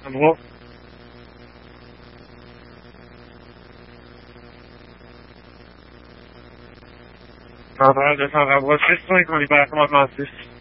Hello? نظر دفعه قبل چیست کنی کنی برکمات ناسیست